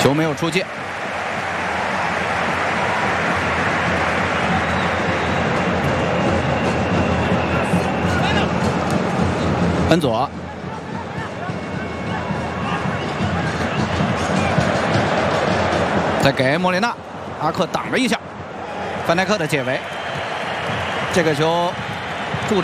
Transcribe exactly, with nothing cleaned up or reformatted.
球没有出界。恩佐，再给莫雷纳，阿克挡了一下，范戴克的解围，这个球